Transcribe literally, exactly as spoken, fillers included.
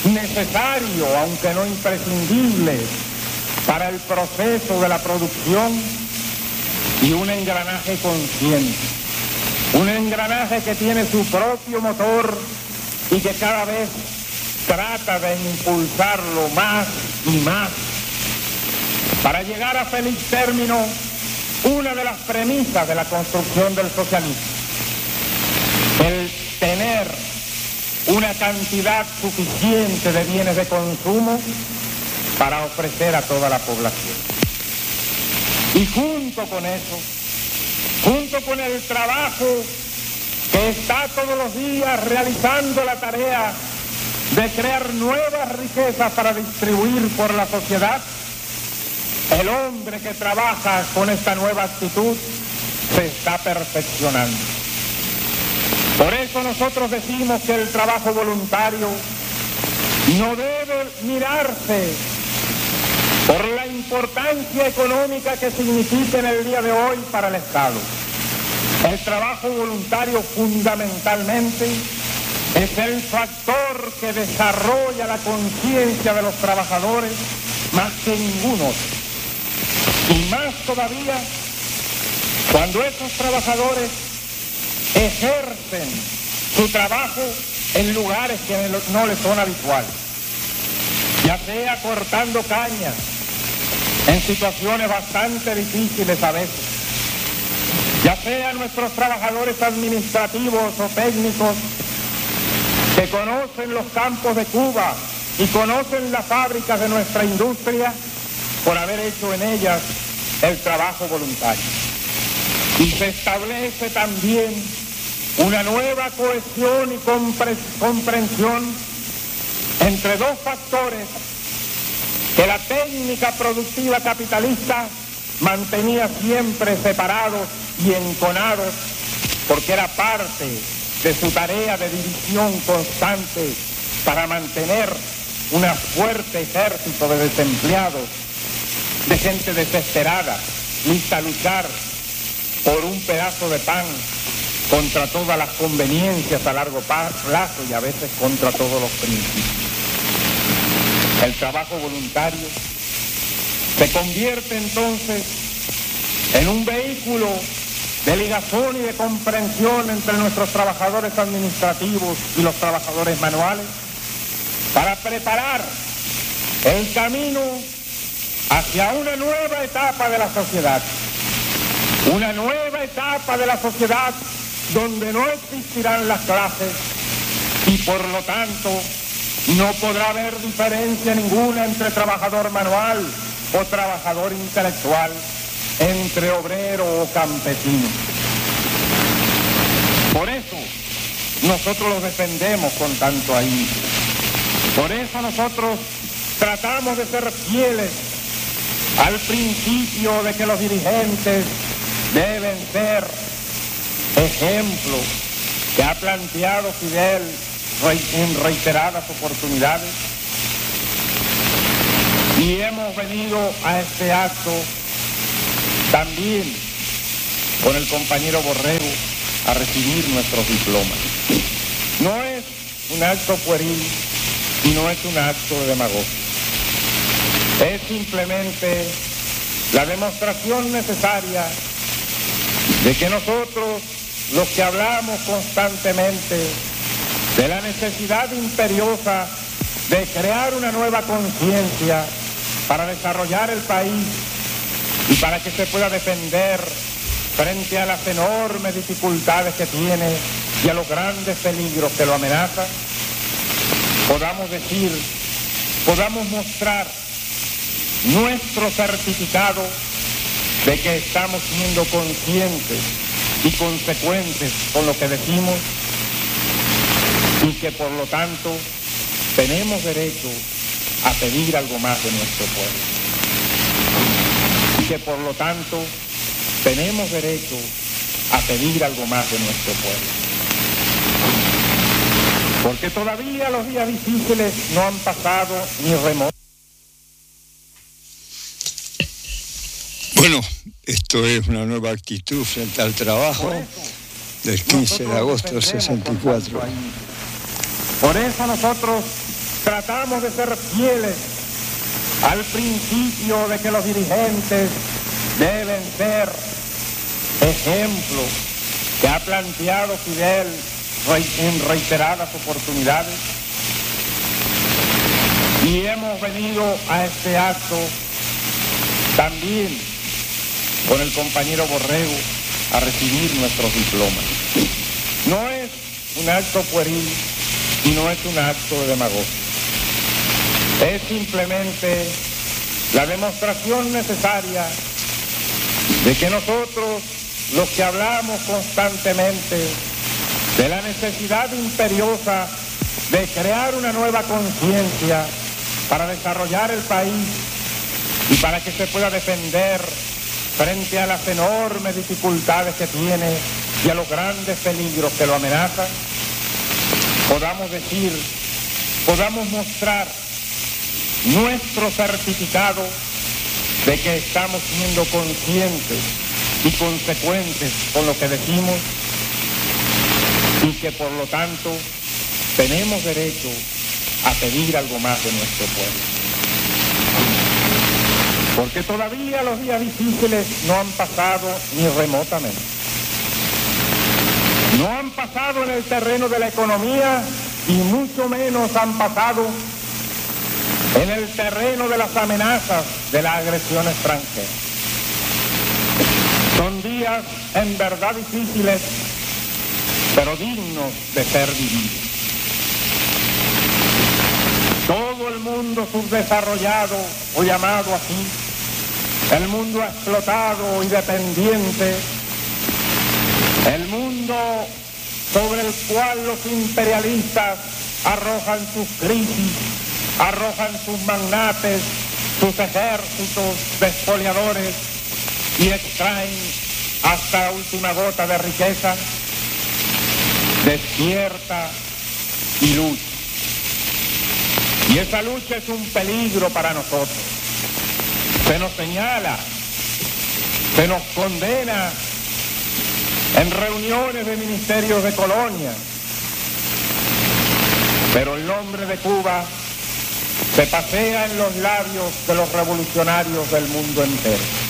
necesario, aunque no imprescindible, para el proceso de la producción, y un engranaje consciente, un engranaje que tiene su propio motor y que cada vez trata de impulsarlo más y más para llegar a feliz término una de las premisas de la construcción del socialismo: el tener una cantidad suficiente de bienes de consumo para ofrecer a toda la población. Y junto con eso, junto con el trabajo que está todos los días realizando la tarea de crear nuevas riquezas para distribuir por la sociedad, el hombre que trabaja con esta nueva actitud se está perfeccionando. Por eso nosotros decimos que el trabajo voluntario no debe mirarse por la importancia económica que significa en el día de hoy para el Estado. El trabajo voluntario fundamentalmente es el factor que desarrolla la conciencia de los trabajadores más que ninguno otro. Y más todavía cuando esos trabajadores ejercen su trabajo en lugares que no les son habituales, ya sea cortando caña en situaciones bastante difíciles a veces, ya sean nuestros trabajadores administrativos o técnicos que conocen los campos de Cuba y conocen las fábricas de nuestra industria por haber hecho en ellas el trabajo voluntario. Y se establece también una nueva cohesión y compre- comprensión entre dos factores que la técnica productiva capitalista mantenía siempre separados y enconados, porque era parte de su tarea de división constante para mantener un fuerte ejército de desempleados, de gente desesperada, lista a luchar por un pedazo de pan contra todas las conveniencias a largo plazo y a veces contra todos los principios. El trabajo voluntario se convierte entonces en un vehículo de ligazón y de comprensión entre nuestros trabajadores administrativos y los trabajadores manuales para preparar el camino hacia una nueva etapa de la sociedad, una nueva etapa de la sociedad donde no existirán las clases y por lo tanto no podrá haber diferencia ninguna entre trabajador manual o trabajador intelectual, entre obrero o campesino. Por eso nosotros los defendemos con tanto ahínco. Por eso nosotros tratamos de ser fieles al principio de que los dirigentes deben ser ejemplo que ha planteado Fidel en reiteradas oportunidades. Y hemos venido a este acto también con el compañero Borrego a recibir nuestros diplomas. No es un acto pueril y no es un acto de demagogia. Es simplemente la demostración necesaria de que nosotros, los que hablamos constantemente de la necesidad imperiosa de crear una nueva conciencia para desarrollar el país y para que se pueda defender frente a las enormes dificultades que tiene y a los grandes peligros que lo amenazan, podamos decir, podamos mostrar nuestro certificado de que estamos siendo conscientes y consecuentes con lo que decimos y que por lo tanto tenemos derecho a pedir algo más de nuestro pueblo. Y que por lo tanto tenemos derecho a pedir algo más de nuestro pueblo. Porque todavía los días difíciles no han pasado ni remotos. Bueno, esto es una nueva actitud frente al trabajo del quince de agosto del sesenta y cuatro. Por eso nosotros tratamos de ser fieles al principio de que los dirigentes deben ser ejemplo que ha planteado Fidel en reiteradas oportunidades. Y hemos venido a este acto también con el compañero Borrego a recibir nuestros diplomas. No es un acto pueril y no es un acto de demagogia. Es simplemente la demostración necesaria de que nosotros, los que hablamos constantemente de la necesidad imperiosa de crear una nueva conciencia para desarrollar el país y para que se pueda defender frente a las enormes dificultades que tiene y a los grandes peligros que lo amenazan, podamos decir, podamos mostrar nuestro certificado de que estamos siendo conscientes y consecuentes con lo que decimos y que por lo tanto tenemos derecho a pedir algo más de nuestro pueblo. Porque todavía los días difíciles no han pasado ni remotamente. No han pasado en el terreno de la economía y mucho menos han pasado en el terreno de las amenazas de la agresión extranjera. Son días en verdad difíciles, pero dignos de ser vividos. Todo el mundo subdesarrollado, o llamado así, el mundo explotado y dependiente, el mundo sobre el cual los imperialistas arrojan sus crisis, arrojan sus magnates, sus ejércitos despoliadores y extraen hasta última gota de riqueza, despierta y lucha. Y esa lucha es un peligro para nosotros. Se nos señala, se nos condena en reuniones de ministerios de colonia, pero el nombre de Cuba se pasea en los labios de los revolucionarios del mundo entero.